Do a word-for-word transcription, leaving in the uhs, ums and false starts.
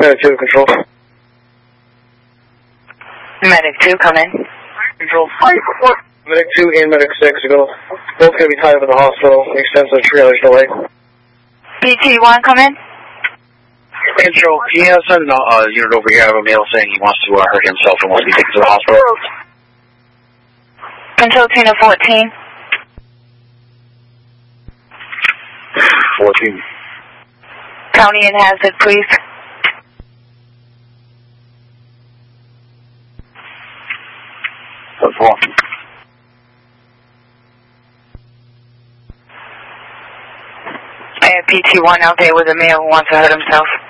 Medic two, control. Medic two, come in. Control. Medic two and Medic six are gonna, both going to be tied up at the hospital. Extensive triage delay. P T one, come in. Control, can you send a uh, unit over here? I have a male saying he wants to uh, hurt himself and wants to be taken to the hospital. Control Tina fourteen. fourteen. County and hazard, please. That's one. I have P T one out there with a male who wants to hurt himself.